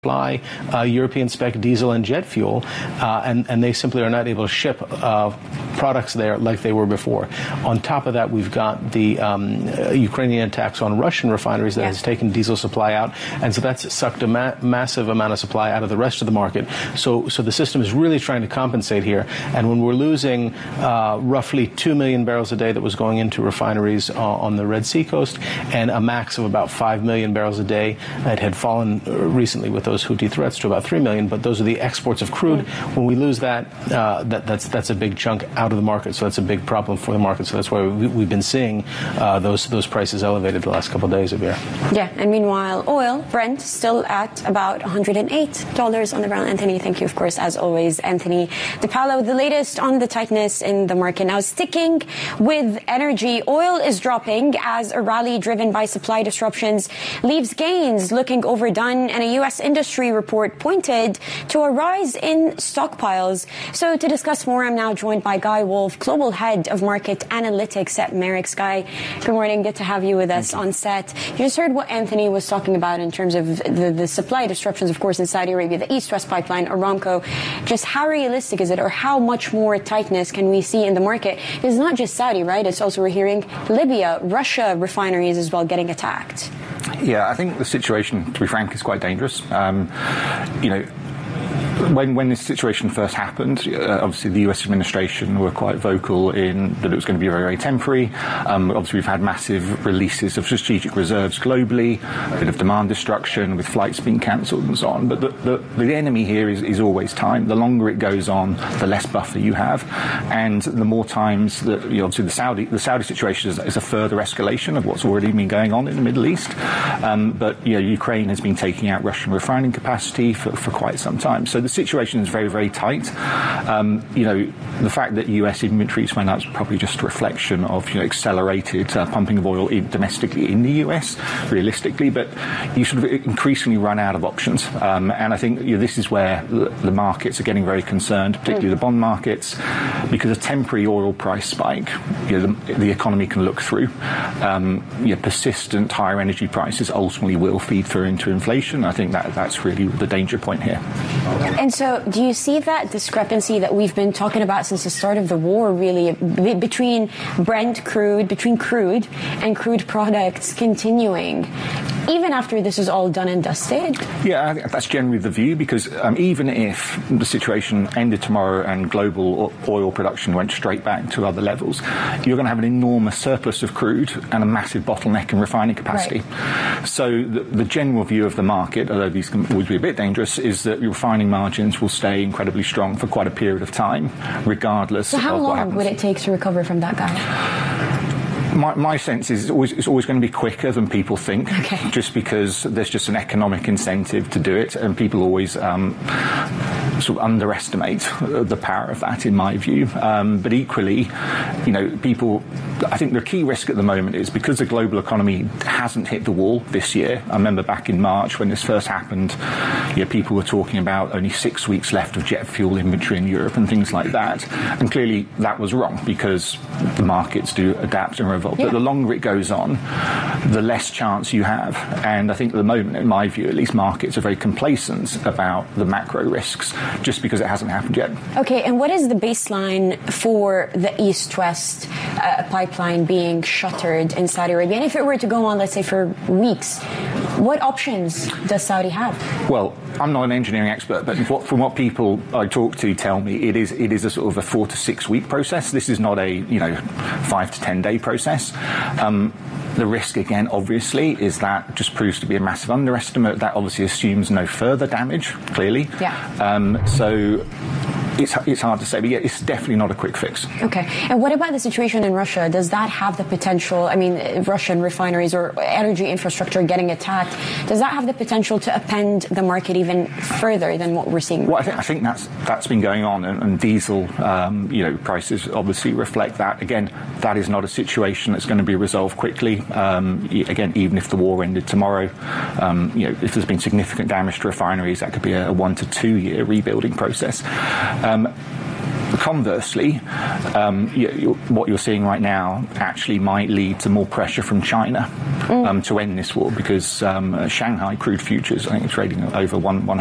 supply European spec diesel and jet fuel, and they simply are not able to ship products there like they were before. On top of that, we've got the Ukrainian attacks on Russian refineries that has taken diesel supply out, and so that's sucked a massive amount of supply out of the rest of the market. So the system is really trying to compensate here, and when we're losing roughly 2 million barrels a day that was going into refineries on the Red Sea coast, and a max of about 5 million barrels a day, it had fallen recently with those Houthi threats to about 3 million, but those are the exports of crude. When we lose that, that's a big chunk out of the market, so that's a big problem for the market. So that's why we've been seeing those prices elevated the last couple of days of year. Yeah, and meanwhile, oil, Brent, still at about $108 on the barrel. Anthony, thank you, of course, as always. Anthony DePaolo, the latest on the tightness in the market. Now, sticking with energy, oil is dropping as a rally driven by supply disruptions leaves gains looking overdone, and a U.S. industry report pointed to a rise in stockpiles. So to discuss more, I'm now joined by Guy Wolf, Global Head of Market Analytics at Marex. Guy, good morning. Good to have you with us on set. You just heard what Anthony was talking about in terms of the supply disruptions, of course, in Saudi Arabia, the East-West pipeline, Aramco. Just how realistic is it, or how much more tightness can we see in the market? It's not just Saudi, right? It's also, we're hearing Libya, Russia refineries as well getting attacked. Yeah, I think the situation, to be frank, is quite dangerous. When this situation first happened, obviously the US administration were quite vocal in that it was going to be very, very temporary. Obviously we've had massive releases of strategic reserves globally, a bit of demand destruction with flights being cancelled and so on. But the enemy here is always time. The longer it goes on, the less buffer you have. And the more times that, obviously the Saudi situation is a further escalation of what's already been going on in the Middle East. But Ukraine has been taking out Russian refining capacity for quite some time. So the situation is very, very tight. The fact that US inventories went up is probably just a reflection of accelerated pumping of oil domestically in the US, realistically. But you sort of increasingly run out of options, and I think this is where the markets are getting very concerned, particularly the bond markets, because a temporary oil price spike, the economy can look through. Persistent higher energy prices ultimately will feed through into inflation. I think that's really the danger point here. And so do you see that discrepancy that we've been talking about since the start of the war, really, between Brent crude, between crude and crude products continuing, even after this is all done and dusted? Yeah, I think that's generally the view, because even if the situation ended tomorrow and global oil production went straight back to other levels, you're going to have an enormous surplus of crude and a massive bottleneck in refining capacity. Right. So the general view of the market, although these can always be a bit dangerous, is that refining margins will stay incredibly strong for quite a period of time, regardless of what happens. So how long would it take to recover from that, guy? My sense is it's always going to be quicker than people think, just because there's just an economic incentive to do it, and people always sort of underestimate the power of that, in my view. But equally, people, I think the key risk at the moment is because the global economy hasn't hit the wall this year. I remember back in March when this first happened, people were talking about only 6 weeks left of jet fuel inventory in Europe and things like that. And clearly that was wrong, because the markets do adapt and revolve. But the longer it goes on, the less chance you have. And I think at the moment, in my view, at least markets are very complacent about the macro risks, just because it hasn't happened yet. Okay, and what is the baseline for the East-West pipeline being shuttered in Saudi Arabia? And if it were to go on, let's say, for weeks, what options does Saudi have? Well, I'm not an engineering expert, but from what people I talk to tell me, it is a sort of a 4 to 6 week process. This is not a 5 to 10 day process. The risk, again, obviously, is that just proves to be a massive underestimate. That obviously assumes no further damage, clearly. Yeah. So it's hard to say, but yeah, it's definitely not a quick fix. Okay. And what about the situation in Russia? Does that have the potential, Russian refineries or energy infrastructure getting attacked, does that have the potential to upend the market even further than what we're seeing? Well, I think that's been going on, and diesel, prices obviously reflect that. Again, that is not a situation that's going to be resolved quickly. Again, even if the war ended tomorrow, if there's been significant damage to refineries, that could be a 1 to 2 year rebuilding process. Conversely, what you're seeing right now actually might lead to more pressure from China to end this war, because Shanghai crude futures, I think, are trading over